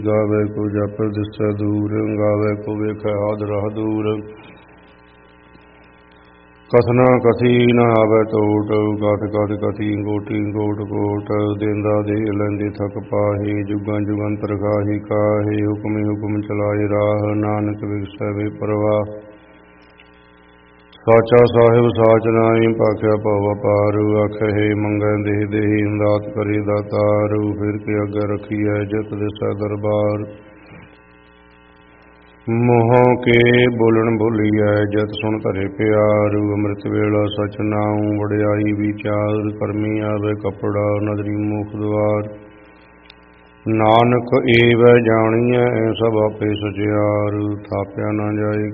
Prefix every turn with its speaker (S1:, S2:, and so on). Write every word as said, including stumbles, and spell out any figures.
S1: ਗਾਵੇ ਕੋ ਜਪ ਦਿਸੈ ਦੂਰ, ਗਾਵੇ ਕੋ ਵੇਖੈ ਹਾਦਰਾ ਦੂਰ। ਕਥਨਾ ਕਥੀ ਨ ਆਵੈ ਟੋਟ, ਕਥ ਕਥ ਕਥੀ ਕੋਟੀ ਕੋਟ ਕੋਟ। ਦੇਂਦਾ ਦੇ ਲੈਂਦੇ ਥਕ ਪਾਹੀ, ਜੁਗਾਂ ਜੁਗੰਤਰ ਖਾਹੀ ਕਾਹੇ। ਹੁਕਮੇ ਹੁਕਮ ਚਲਾਏ ਰਾਹ, ਨਾਨਕ ਵਿਗਸੈ ਵੇ ਪ੍ਰਵਾਹ। ਸਾਚਾ ਸਾਹਿਬ ਸਾਚ ਨਾਈ, ਭਾਖਿਆ ਭਵ ਅਪਾਰੂ। ਆਖਹਿ ਮੰਗੈ ਦੇਹ ਦੇਹੀ, ਦਾਤ ਕਰੇ ਦਾਤਾਰੂ। ਫਿਰ ਕੇ ਅੱਗੇ ਰਖੀਐ ਜਿਤ ਦਿਸੈ ਦਰਬਾਰ। ਮੋਹ ਕੇ ਬੋਲਣ ਬੋਲੀਐ, ਜਿਤ ਸੁਣ ਧਰੇ ਪਿਆਰੂ। ਅੰਮ੍ਰਿਤ ਵੇਲਾ ਸਚ ਨਾਉ, ਵਡਿਆਈ ਵਿਚਾਰ। ਕਰਮੀ ਆਵੇ ਕਪੜਾ, ਨਦਰੀ ਮੁਖ ਦੁਆਰ। ਨਾਨਕ ਏਵੈ ਜਾਣੀਐ, ਸਭ ਆਪੇ ਸਚਿਆਰ। ਥਾਪਿਆ ਨਾ ਜਾਏ